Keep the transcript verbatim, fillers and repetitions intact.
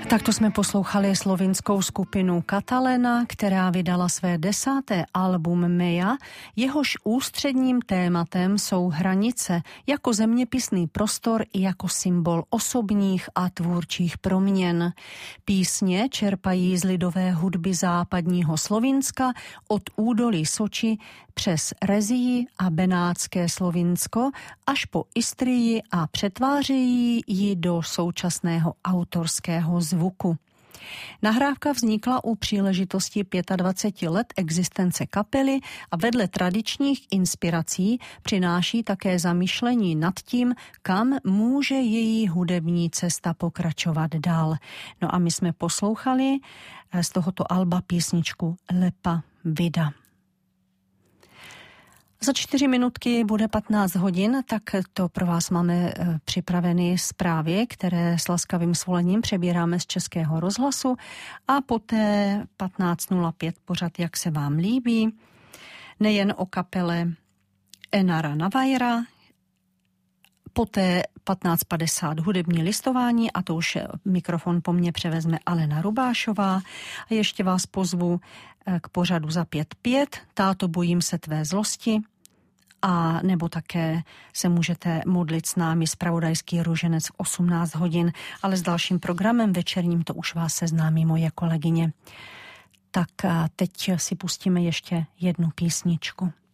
Takto jsme poslouchali slovinskou skupinu Katalena, která vydala své desáté album Meja, jehož ústředním tématem jsou hranice jako zeměpisný prostor i jako symbol osobních a tvůrčích proměn. Písně čerpají z lidové hudby západního Slovinska od údolí Soči přes Rezii a Benátské Slovinsko až po Istrii a přetvářejí ji do současného autorského zvuku. Nahrávka vznikla u příležitosti dvacet pět let existence kapely a vedle tradičních inspirací přináší také zamyšlení nad tím, kam může její hudební cesta pokračovat dál. No a my jsme poslouchali z tohoto alba písničku Lepa vida. Za čtyři minutky bude patnáct hodin, tak to pro vás máme připraveny zprávy, které s laskavým svolením přebíráme z Českého rozhlasu a poté patnáct nula pět pořad Jak se vám líbí, nejen o kapele Enara Navaira, poté patnáct padesát hudební listování a to už mikrofon po mně převezme Alena Rubášová a ještě vás pozvu k pořadu za pět pět, táto bojím se tvé zlosti, a nebo také se můžete modlit s námi zpravodajský růženec v osmnáct hodin, ale s dalším programem večerním to už vás seznámí moje kolegyně. Tak teď si pustíme ještě jednu písničku.